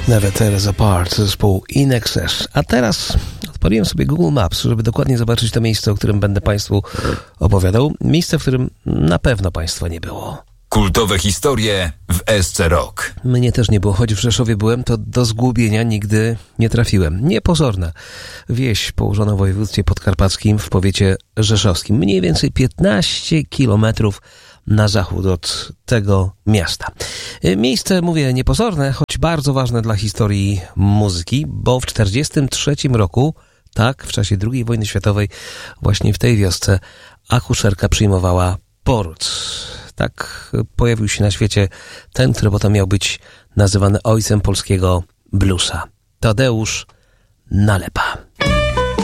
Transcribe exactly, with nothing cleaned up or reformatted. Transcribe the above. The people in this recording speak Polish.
Never Tear Us Apart, zespół In Excess. A teraz odpaliłem sobie Google Maps, żeby dokładnie zobaczyć to miejsce, o którym będę Państwu opowiadał. Miejsce, w którym na pewno Państwa nie było. Kultowe historie w S C Rock. Mnie też nie było, choć w Rzeszowie byłem, to do zgubienia nigdy nie trafiłem. Niepozorna wieś położona w województwie podkarpackim w powiecie rzeszowskim. Mniej więcej piętnaście kilometrów na zachód od tego miasta. Miejsce, mówię, niepozorne, choć bardzo ważne dla historii muzyki, bo w czterdziestym trzecim roku, tak, w czasie drugiej wojny światowej, właśnie w tej wiosce akuszerka przyjmowała poród. Tak pojawił się na świecie ten, który potem miał być nazywany ojcem polskiego bluesa. Tadeusz Nalepa.